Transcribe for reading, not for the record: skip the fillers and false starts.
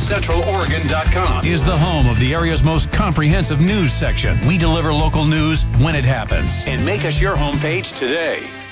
CentralOregon.com is the home of the area's most comprehensive news section. We deliver local news when it happens. And make us your homepage today.